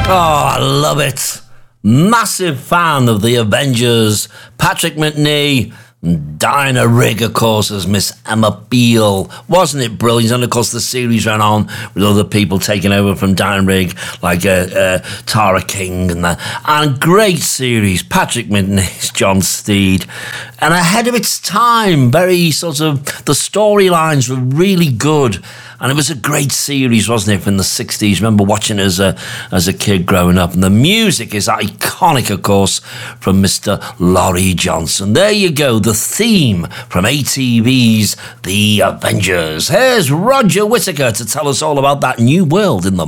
Oh, I love it. Massive fan of the Avengers. Patrick Macnee, Diana Rigg, of course, as Miss Emma Peel. Wasn't it brilliant? And, of course, the series ran on with other people taking over from Diana Rigg, like Tara King and that. And great series. Patrick Macnee's John Steed. And ahead of its time, very sort of, the storylines were really good. And it was a great series, wasn't it, from the 60s? Remember watching it as a kid growing up. And the music is iconic, of course, from Mr. Laurie Johnson. There you go, the theme from ATV's The Avengers. Here's Roger Whittaker to tell us all about that new world in the